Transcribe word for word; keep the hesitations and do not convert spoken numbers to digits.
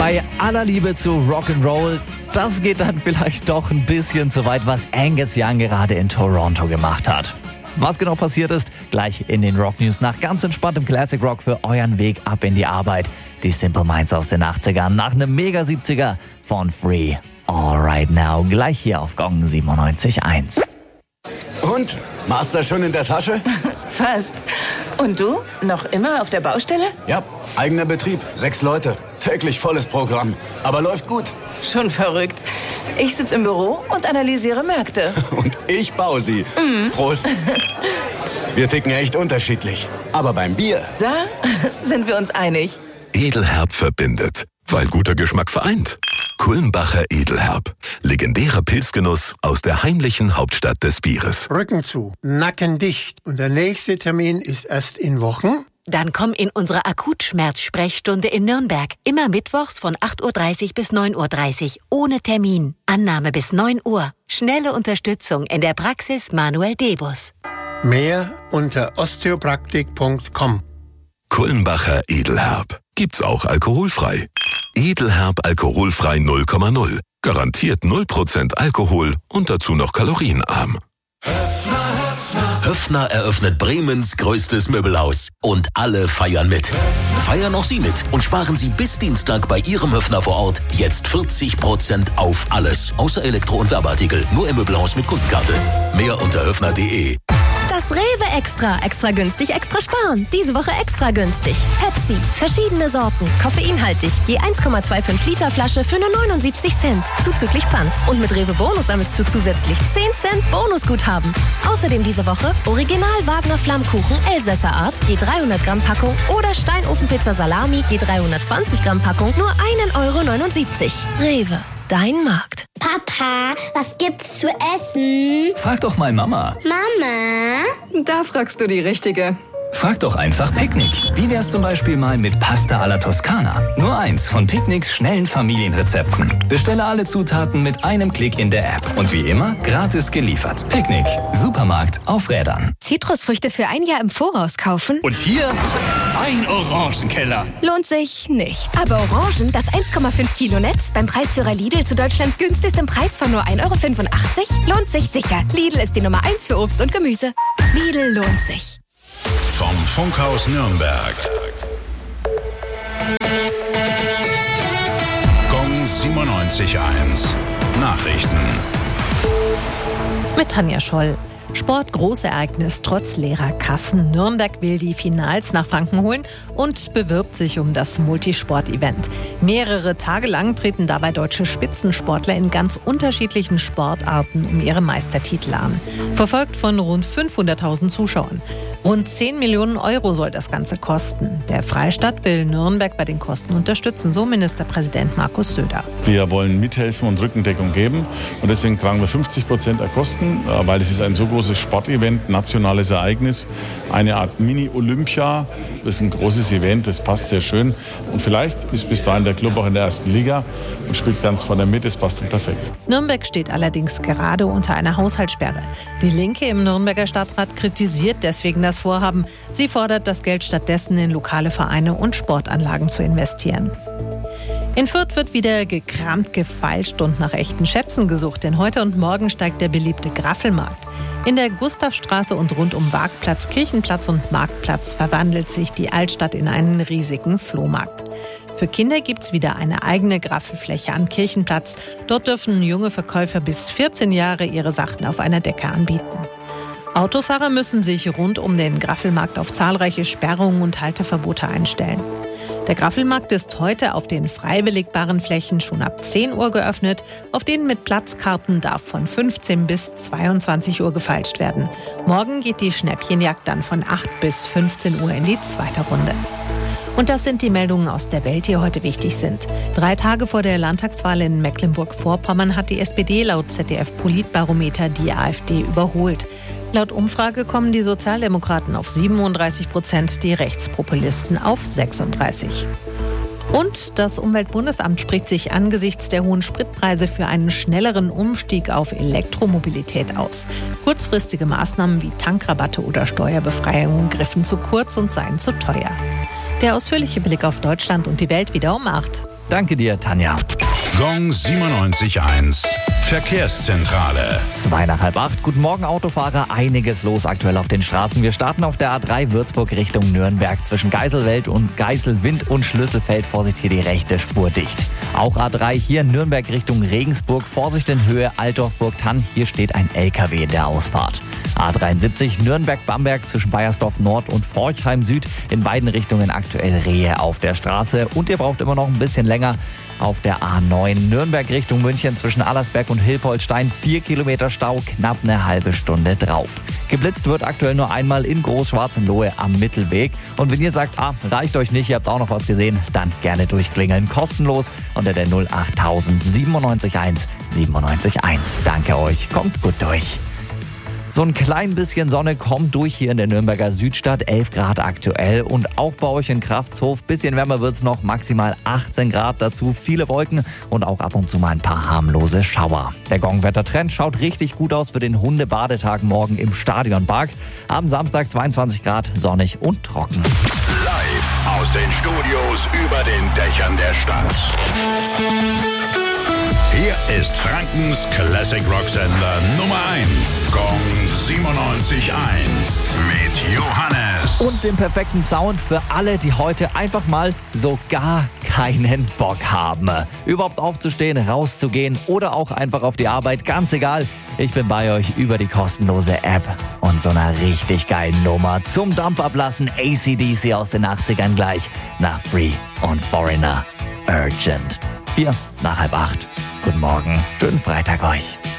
Bei aller Liebe zu Rock'n'Roll, das geht dann vielleicht doch ein bisschen zu weit, was Angus Young gerade in Toronto gemacht hat. Was genau passiert ist, gleich in den Rock News nach ganz entspanntem Classic Rock für euren Weg ab in die Arbeit. Die Simple Minds aus den achtzigern nach einem Mega siebziger von Free. All Right Now, gleich hier auf Gong siebenundneunzig Komma eins. Und? Master schon in der Tasche? Fast. Und du? Noch immer auf der Baustelle? Ja, eigener Betrieb, sechs Leute. Täglich volles Programm. Aber läuft gut. Schon verrückt. Ich sitze im Büro und analysiere Märkte. Und ich baue sie. Mm. Prost. Wir ticken echt unterschiedlich. Aber beim Bier... Da sind wir uns einig. Edelherb verbindet, weil guter Geschmack vereint. Kulmbacher Edelherb. Legendärer Pilzgenuss aus der heimlichen Hauptstadt des Bieres. Rücken zu, Nacken dicht. Und der nächste Termin ist erst in Wochen. Dann komm in unsere Akutschmerzsprechstunde in Nürnberg. Immer mittwochs von acht Uhr dreißig bis neun Uhr dreißig. Ohne Termin. Annahme bis neun Uhr. Schnelle Unterstützung in der Praxis Manuel Debus. Mehr unter osteopraktik punkt com. Kulmbacher Edelherb. Gibt's auch alkoholfrei. Edelherb alkoholfrei null Komma null. Garantiert null Prozent Alkohol und dazu noch kalorienarm. Höffner eröffnet Bremens größtes Möbelhaus. Und alle feiern mit. Feiern auch Sie mit und sparen Sie bis Dienstag bei Ihrem Höffner vor Ort jetzt vierzig Prozent auf alles. Außer Elektro- und Werbeartikel. Nur im Möbelhaus mit Kundenkarte. Mehr unter höffner punkt de. Das Rewe Extra. Extra günstig, extra sparen. Diese Woche extra günstig. Pepsi. Verschiedene Sorten. Koffeinhaltig. Je eins Komma fünfundzwanzig Liter Flasche für nur neunundsiebzig Cent. Zuzüglich Pfand. Und mit Rewe Bonus sammelst du zusätzlich zehn Cent Bonusguthaben. Außerdem diese Woche Original Wagner Flammkuchen Elsässer Art. Je dreihundert Gramm Packung. Oder Steinofenpizza Salami. Je dreihundertzwanzig Gramm Packung. Nur ein Euro neunundsiebzig. Rewe. Dein Markt. Papa, was gibt's zu essen? Frag doch mal Mama. Mama? Da fragst du die Richtige. Frag doch einfach Picknick. Wie wär's zum Beispiel mal mit Pasta alla Toskana? Nur eins von Picknicks schnellen Familienrezepten. Bestelle alle Zutaten mit einem Klick in der App. Und wie immer, gratis geliefert. Picknick. Supermarkt auf Rädern. Zitrusfrüchte für ein Jahr im Voraus kaufen? Und hier ein Orangenkeller. Lohnt sich nicht. Aber Orangen, das eins Komma fünf Kilo Netz, beim Preisführer Lidl zu Deutschlands günstigstem Preis von nur ein Euro fünfundachtzig, lohnt sich sicher. Lidl ist die Nummer eins für Obst und Gemüse. Lidl lohnt sich. Vom Funkhaus Nürnberg. Gong siebenundneunzig Komma eins. Nachrichten. Mit Tanja Scholl. Sport, Großereignis trotz leerer Kassen. Nürnberg will die Finals nach Franken holen und bewirbt sich um das Multisport-Event. Mehrere Tage lang treten dabei deutsche Spitzensportler in ganz unterschiedlichen Sportarten um ihre Meistertitel an. Verfolgt von rund fünfhunderttausend Zuschauern. Rund zehn Millionen Euro soll das Ganze kosten. Der Freistaat will Nürnberg bei den Kosten unterstützen, so Ministerpräsident Markus Söder. Wir wollen mithelfen und Rückendeckung geben und deswegen tragen wir fünfzig Prozent der Kosten, weil es ist ein so großes Sportevent, nationales Ereignis, eine Art Mini-Olympia. Das ist ein großes Event, das passt sehr schön. Und vielleicht ist bis dahin der Club auch in der ersten Liga und spielt ganz von der Mitte, das passt dann perfekt. Nürnberg steht allerdings gerade unter einer Haushaltssperre. Die Linke im Nürnberger Stadtrat kritisiert deswegen das Vorhaben. Sie fordert, das Geld stattdessen in lokale Vereine und Sportanlagen zu investieren. In Fürth wird wieder gekramt, gefeilscht und nach echten Schätzen gesucht, denn heute und morgen steigt der beliebte Graffelmarkt. In der Gustavstraße und rund um Waagplatz, Kirchenplatz und Marktplatz verwandelt sich die Altstadt in einen riesigen Flohmarkt. Für Kinder gibt's wieder eine eigene Graffelfläche am Kirchenplatz. Dort dürfen junge Verkäufer bis vierzehn Jahre ihre Sachen auf einer Decke anbieten. Autofahrer müssen sich rund um den Graffelmarkt auf zahlreiche Sperrungen und Halteverbote einstellen. Der Graffelmarkt ist heute auf den frei belegbaren Flächen schon ab zehn Uhr geöffnet. Auf denen mit Platzkarten darf von fünfzehn bis zweiundzwanzig Uhr gefeilscht werden. Morgen geht die Schnäppchenjagd dann von acht bis fünfzehn Uhr in die zweite Runde. Und das sind die Meldungen aus der Welt, die heute wichtig sind. Drei Tage vor der Landtagswahl in Mecklenburg-Vorpommern hat die S P D laut Z D F-Politbarometer die AfD überholt. Laut Umfrage kommen die Sozialdemokraten auf siebenunddreißig Prozent, die Rechtspopulisten auf sechsunddreißig. Und das Umweltbundesamt spricht sich angesichts der hohen Spritpreise für einen schnelleren Umstieg auf Elektromobilität aus. Kurzfristige Maßnahmen wie Tankrabatte oder Steuerbefreiungen griffen zu kurz und seien zu teuer. Der ausführliche Blick auf Deutschland und die Welt wieder um acht. Danke dir, Tanja. Gong siebenundneunzig Komma eins. Verkehrszentrale. Zwei nach halb acht. Guten Morgen, Autofahrer. Einiges los aktuell auf den Straßen. Wir starten auf der A drei Würzburg Richtung Nürnberg. Zwischen Geiselwelt und Geiselwind und Schlüsselfeld. Vorsicht, hier die rechte Spur dicht. Auch A drei hier Nürnberg Richtung Regensburg. Vorsicht in Höhe Altdorf-Burgtann. Hier steht ein L K W in der Ausfahrt. A dreiundsiebzig Nürnberg-Bamberg zwischen Baiersdorf Nord und Forchheim Süd. In beiden Richtungen aktuell Rehe auf der Straße. Und ihr braucht immer noch ein bisschen länger auf der A neun Nürnberg Richtung München zwischen Allersberg und Hilpoltstein. Vier Kilometer Stau, knapp eine halbe Stunde drauf. Geblitzt wird aktuell nur einmal in Großschwarzenlohe am Mittelweg. Und wenn ihr sagt, ah, reicht euch nicht, ihr habt auch noch was gesehen, dann gerne durchklingeln. Kostenlos unter der null acht null null neun sieben eins sieben eins. Danke euch, kommt gut durch. So ein klein bisschen Sonne kommt durch hier in der Nürnberger Südstadt, elf Grad aktuell und auch bei euch in Kraftshof. Bisschen wärmer wird's noch, maximal achtzehn Grad, dazu viele Wolken und auch ab und zu mal ein paar harmlose Schauer. Der Gongwettertrend schaut richtig gut aus für den Hundebadetag morgen im Stadionpark. Am Samstag zweiundzwanzig Grad, sonnig und trocken. Live aus den Studios über den Dächern der Stadt. Hier ist Frankens Classic Rock Sender Nummer eins. Gong siebenundneunzig Komma eins mit Johannes. Und den perfekten Sound für alle, die heute einfach mal so gar keinen Bock haben. Überhaupt aufzustehen, rauszugehen oder auch einfach auf die Arbeit, ganz egal. Ich bin bei euch über die kostenlose App und so einer richtig geilen Nummer zum Dampf ablassen. A C D C aus den achtzigern gleich nach Free und Foreigner. Urgent. Vier nach halb acht. Guten Morgen, schönen Freitag euch.